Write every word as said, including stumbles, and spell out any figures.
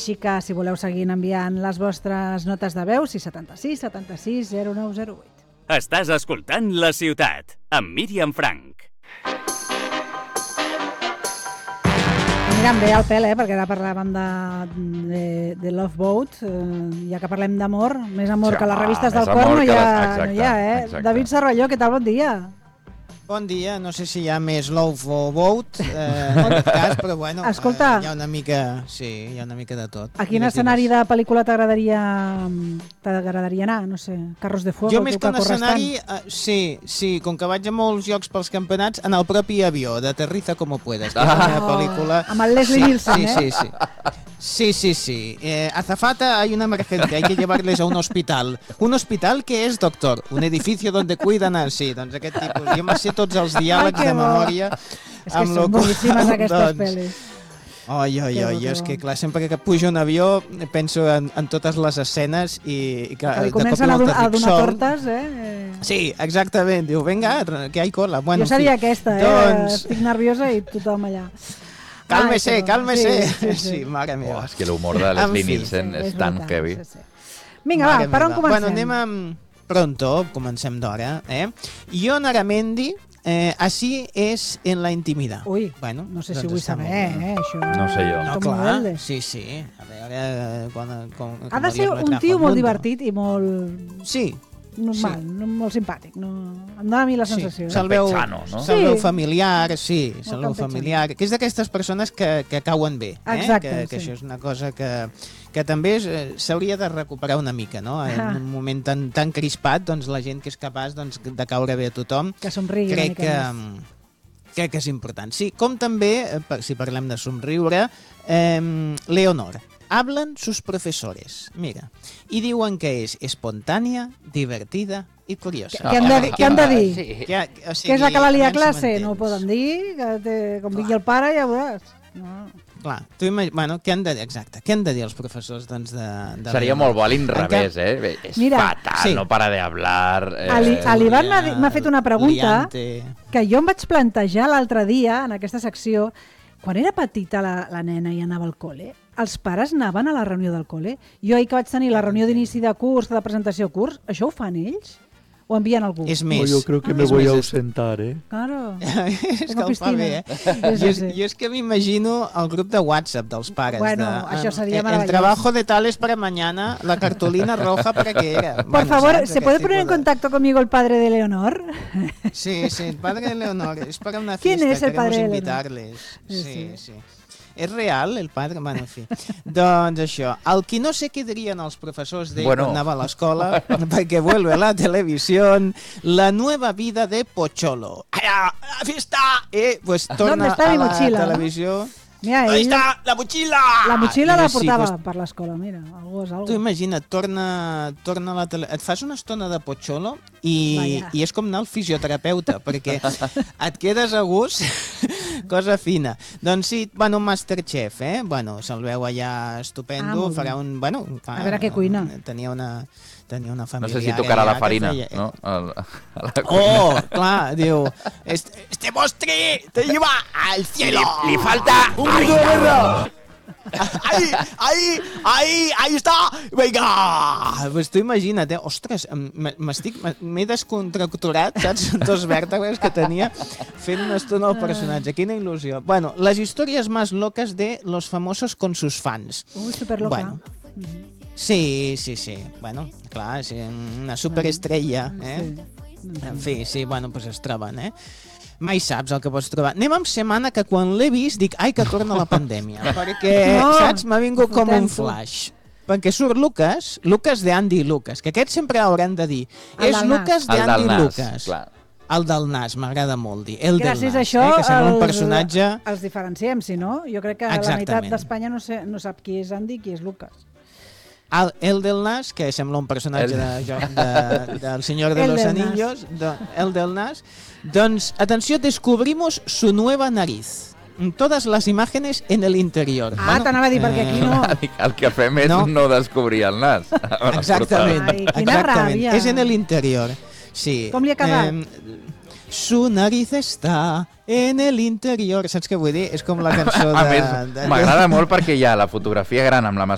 Així que, si voleu seguir enviant les vostres notes de veu, sis set sis, set sis, zero nou zero vuit. Estàs escoltant La Ciutat, amb Míriam Frank. Anirem bé al pèl, eh? Perquè ara parlàvem de, de, de Love Boat, eh, ja que parlem d'amor, més amor Sí, que les home, revistes més del cor amor no hi que ha, les- exacte, no hi ha, eh? exacte. David Sarralló, què tal? Bon dia. Bon dia, no sé si hi ha més Love o Boat, eh, en aquest cas, però bueno, Escolta. eh, hi ha una mica, sí, hi ha una mica de tot. A quin Digues, escenari digues. de pel·lícula t'agradaria t'agradaria anar? No sé, Carros de Fuego, Jo tu més que un corres escenari, tant. eh, sí, sí, com que vaig a molts llocs pels campionats, en el propi avió, de Aterriza como puedas, que és Ah. una pel·lícula... Amb el Leslie sí, Nielsen, sí, eh? Sí, sí, sí, sí, sí. Eh, azafata, hay una emergencia, hay que llevarles a un hospital. Un hospital que és, doctor, un edificio donde cuidan a... Sí, doncs aquest tipus. Jo me sé tots els diàlegs Ai, que de bo. memòria. És que són boníssimes aquestes pel·lis. Oi, oi, Que bo, oi, que és bo. que clar, sempre que pujo a un avió penso en, en totes les escenes i, i que, Que li de cop i comencen a, volta donar, a dic donar sol. tortes, eh? Sí, exactament. Diu, vinga, que hay cola. Bueno, Jo seria en fi, aquesta, eh? Doncs, Estic nerviosa i tothom allà. cálmese, Ai, que bo. cálmese. Sí, sí, sí. Sí, mare meva. Oh, és que l'humor de Leslie En fi. Nielsen és tan veritat, heavy. sí, sí. Vinga, Mare va, per on meva. comencem? Bueno, anem amb pronto, comencem d'hora, eh? Jon Aramendi, eh, así es en la intimidad. Ui, bueno, no sé si doncs vull està molt saber, bé. eh? Això. No sé jo. No, Com clar, rebelde. sí, sí. A veure, quan, com, Ha de ser un tio molt divertit i molt Sí, normal, Sí. no, molt simpàtic. No... Em dona a mi la sensació. Sí, eh? se'l veu, Campechano, no? se'l veu Sí. familiar, sí, se'l veu campechano. familiar, que és d'aquestes persones que, que cauen bé, eh? Exacte, que, que sí. això és una cosa que, que també és, eh, s'hauria de recuperar una mica, no? En Ah. un moment tan, tan crispat, doncs la gent que és capaç doncs, de caure bé a tothom, Que somrigui una crec mica que, més. crec que és important. Sí, com també, eh, per- si parlem de somriure, eh, Leonor. Hablan sus profesores, mira, i diuen que és espontània, divertida i curiosa. Què han de, què han de dir? Sí. Que, o Que és la que la lia a aviam si classe? No ho m'entens. poden dir, que té, com vingui el pare ja ho veuràs. No. Clar, tu imag... bueno, què han de dir, exacte, què han de dir els professors doncs, de, de Seria Leonor? molt bo a l'inrevés, Encara- eh? Bé, És Mira, fatal, sí. no para de hablar. Eh, Ali- a l'Ivan m'ha di- m'ha fet una pregunta Liante. que jo em vaig plantejar l'altre dia en aquesta secció. Quan era petita la, la nena i anava al col·le, els pares anaven a la reunió del col·le. Jo ahir que vaig tenir la reunió d'inici de curs, de presentació de curs, això ho fan ells? O envien algú? És No, més... yo creo que me és voy a més- ausentar, ¿eh? Claro. és que Tengo el fa bé, eh? piscina. Sí, Jo, és, sí. jo és que m'imagino el grup de WhatsApp dels pares. Bueno, de, això sería el, maravilloso. el trabajo de tales para mañana, la cartulina roja para qué era. Por Bueno, favor, saps? ¿se Aquest puede tipus poner en de- contacto conmigo el padre de Leonor? Sí, sí, el padre de Leonor. Es para una ¿Quién fiesta, es el padre de queremos Leonor? invitarles. Sí, Sí, sí. sí. És real, el padre? Bueno, en fi. Doncs això. El que no sé què dirien els professors d'ell Bueno. quan anava a l'escola, perquè vuelve la televisió, la nueva vida de Pocholo. ¡A la fiesta! Eh, pues torna ¿Dónde está a mi la mochila, no? televisió. Mira, Ahí ell, está, la mochila! la motxilla I la sí, portava pues, per l'escola, mira, algú és tu algú. imagina't, torna, torna a la tele... Et fas una estona de Pocholo i, Vaja. i és com anar al fisioterapeuta, perquè et quedes a gust, cosa fina. Doncs sí, bueno, Masterchef, eh? Bueno, se'l veu allà Ah, estupendo, molt bé. farà un... Bueno, clar, A veure què cuina. Tenia una, tenia una No família... sé si tocarà la farina, feia... no? El, a la Oh, clar, diu, este, este postre te lleva al cielo. Li, li falta un grito de guerra. Ahí, ahí, ahí, ahí està! Vinga! Pues tu imagina't, eh? Ostres, em- m'estic, m'he descontracturat, saps? Dos vèrtebres que tenia fent una estona al personatge. Quina il·lusió. Bueno, les històries més loques de los famosos con sus fans. Ui, superloca. Bueno. Sí, sí, sí. Bueno, clar, sí, una superestrella, eh? En fi, sí, bueno, pues es troben, eh? Mai saps el que pots trobar. Anem amb setmana que quan l'he vist dic, ai, que torna la pandèmia. Perquè, No, saps, m'ha vingut com un fotem-t'ho. flash. Perquè surt Lucas, Lucas de Andy Lucas, que aquest sempre hauran de dir. El És del Lucas nas. de El Andy del nas, Lucas. clar. El del nas, m'agrada molt dir. El Gràcies del nas, a això eh? que sembla un els, personatge... els diferenciem, si no? Jo crec que la Exactament. meitat d'Espanya no, sé, no sap qui és Andy i qui és Lucas. El, el del nas, que sembla un personatge El- de, joc de, del Senyor de El los del nas. Anillos, de, el del nas. Doncs, atenció, descubrimos su nueva nariz. Todas las imágenes en el interior. Ah, t'anava a dir, perquè aquí no... El que fem és No. no, descobrir el nas. Exactament, Ai, quina exactament. ràbia. És en el interior. Sí. Com li ha quedat? su nariz está en el interior. Saps què vull dir? És com la cançó de... A més, de... m'agrada molt perquè hi ha la fotografia gran amb la